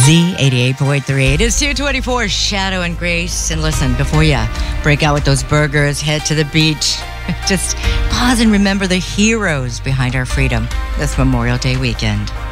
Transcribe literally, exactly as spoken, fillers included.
Z eighty-eight point three. It is two twenty-four, Shadow and Grace. And listen, before you break out with those burgers, head to the beach. Just pause and remember the heroes behind our freedom this Memorial Day weekend.